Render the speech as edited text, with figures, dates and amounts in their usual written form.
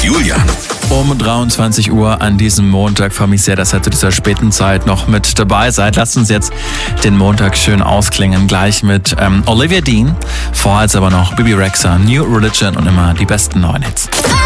Julian. Um 23 Uhr an diesem Montag freue mich sehr, dass ihr zu dieser späten Zeit noch mit dabei seid. Lasst uns jetzt den Montag schön ausklingen, gleich mit Olivia Dean. Vorher jetzt aber noch Bebe Rexha, New Religion und immer die besten neuen Hits.